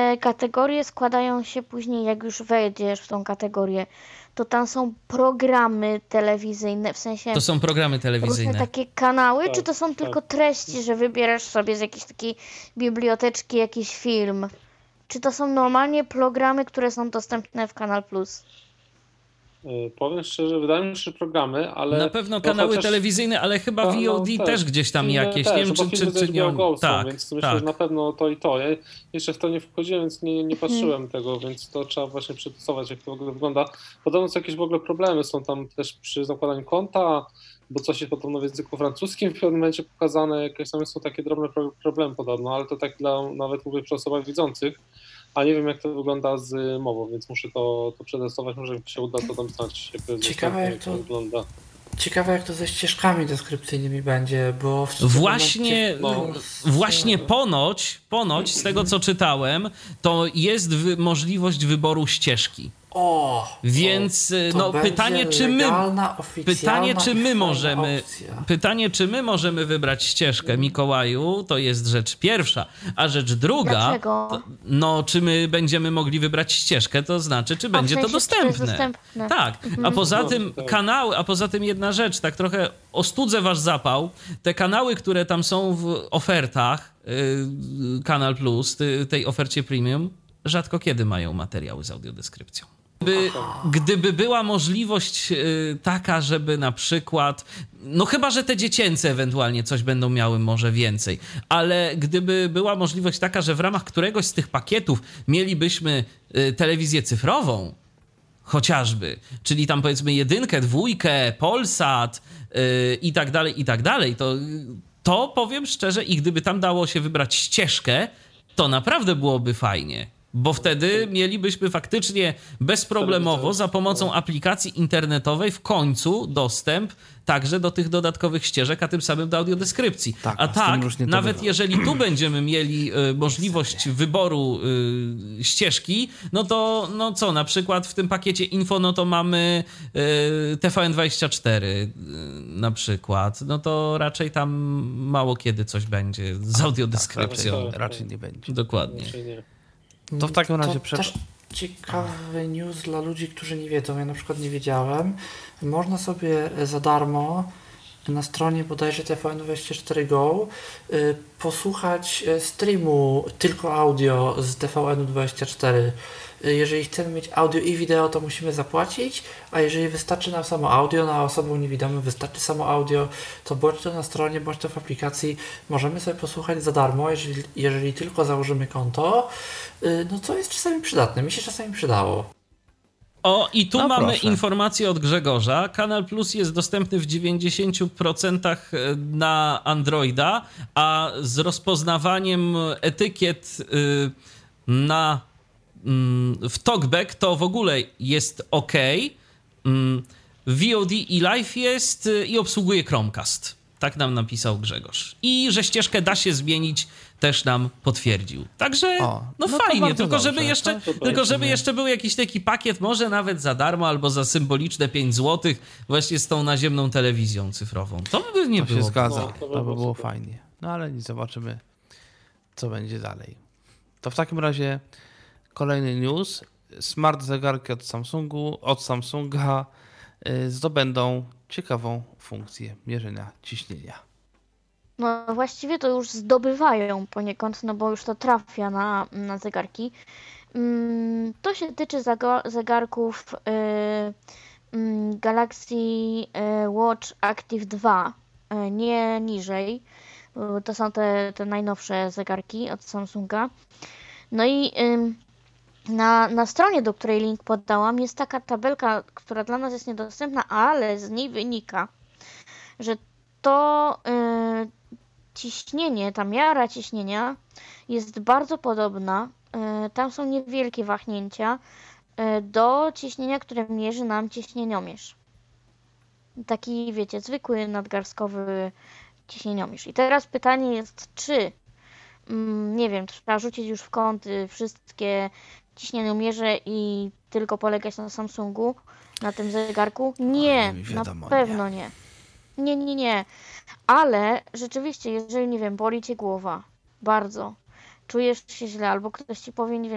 te kategorie składają się później, jak już wejdziesz w tą kategorię, to tam są programy telewizyjne, w sensie To są programy różne telewizyjne. takie kanały, Tak, czy to są tak. tylko treści, że wybierasz sobie z jakiejś takiej biblioteczki jakiś film? Czy to są normalnie programy, które są dostępne w Kanal Plus? Powiem szczerze, wydaje mi się, że programy, ale... Na pewno no kanały chociaż- telewizyjne, ale chyba No, VOD tak. też gdzieś tam Filmy jakieś. też, Nie wiem, bo filmy czy też nie. Go są, Tak, więc myślę, tak. że na pewno to i to. Ja jeszcze w to nie wchodziłem, więc nie patrzyłem tego, więc to trzeba właśnie przetestować, jak to w ogóle wygląda. Podobno jakieś w ogóle problemy są tam też przy zakładaniu konta, bo coś jest podobno w języku francuskim w pewnym momencie pokazane, jakieś tam są takie drobne problemy podobno, ale to tak nawet mówię przy osobach widzących, a nie wiem jak to wygląda z mową, więc muszę to przetestować, może mi się uda to tam znać, jak to jest Ciekawe, dostępne, jak to- wygląda. Ciekawe jak to ze ścieżkami deskrypcyjnymi będzie, bo Właśnie ponoć z tego co czytałem, to jest możliwość wyboru ścieżki. Więc to będzie pytanie, czy my możemy wybrać ścieżkę, Mikołaju, to jest rzecz pierwsza, a rzecz druga, Dlaczego? Czy my będziemy mogli wybrać ścieżkę, to znaczy, czy A, będzie w to sensie, czy to jest dostępne. dostępne. Tak, a poza tym jedna rzecz, tak trochę ostudzę wasz zapał, te kanały, które tam są w ofertach, Kanal Plus, tej ofercie premium, rzadko kiedy mają materiały z audiodeskrypcją. Gdyby była możliwość taka, żeby na przykład, no chyba, że te dziecięce ewentualnie coś będą miały może więcej, ale gdyby była możliwość taka, że w ramach któregoś z tych pakietów mielibyśmy telewizję cyfrową, chociażby, czyli tam powiedzmy 1, 2, Polsat i tak dalej, to powiem szczerze, i gdyby tam dało się wybrać ścieżkę, to naprawdę byłoby fajnie. Bo wtedy mielibyśmy faktycznie bezproblemowo za pomocą aplikacji internetowej w końcu dostęp także do tych dodatkowych ścieżek, a tym samym do audiodeskrypcji. Tak, a tak, nawet bywa. jeżeli tu będziemy mieli możliwość wyboru ścieżki, no to na przykład w tym pakiecie info, no to mamy TVN24 na przykład, no to raczej tam mało kiedy coś będzie z audiodeskrypcją. Raczej nie będzie. Dokładnie. To w takim razie też ciekawy news dla ludzi, którzy nie wiedzą. Ja na przykład nie wiedziałem. Można sobie za darmo na stronie bodajże TVN24 Go posłuchać streamu tylko audio z TVN24. Jeżeli chcemy mieć audio i wideo, to musimy zapłacić, a jeżeli wystarczy nam samo audio, na osobę niewidomą wystarczy samo audio, to bądź to na stronie, bądź to w aplikacji możemy sobie posłuchać za darmo, jeżeli tylko założymy konto, no co jest czasami przydatne. Mi się czasami przydało. I tu mamy proszę. informację od Grzegorza. Kanal Plus jest dostępny w 90% na Androida, a z rozpoznawaniem etykiet w TalkBack to w ogóle jest OK. VOD i Live jest i obsługuje Chromecast. Tak nam napisał Grzegorz. I że ścieżkę da się zmienić, też nam potwierdził. Także to fajnie, bardzo tylko dobrze. żeby jeszcze był jakiś taki pakiet, może nawet za darmo albo za symboliczne 5 zł, właśnie z tą naziemną telewizją cyfrową. To by nie To było. się zgadza. No, To by było fajnie. No ale nie, zobaczymy, co będzie dalej. To w takim razie kolejny news. Smart zegarki od Samsunga zdobędą ciekawą funkcję mierzenia ciśnienia. No właściwie to już zdobywają poniekąd, no bo już to trafia na zegarki. To się tyczy zegarków Galaxy Watch Active 2, nie niżej. To są te najnowsze zegarki od Samsunga. No i na stronie, do której link poddałam, jest taka tabelka, która dla nas jest niedostępna, ale z niej wynika, że to ciśnienie, ta miara ciśnienia jest bardzo podobna. Tam są niewielkie wahnięcia do ciśnienia, które mierzy nam ciśnieniomierz. Taki, wiecie, zwykły nadgarstkowy ciśnieniomierz. I teraz pytanie jest, czy nie wiem, trzeba rzucić już w kąt wszystkie ciśnieniomierze i tylko polegać na Samsungu, na tym zegarku? Nie, na pewno nie. Nie. Ale rzeczywiście, jeżeli, nie wiem, boli cię głowa bardzo, czujesz się źle, albo ktoś ci powie, nie wiem,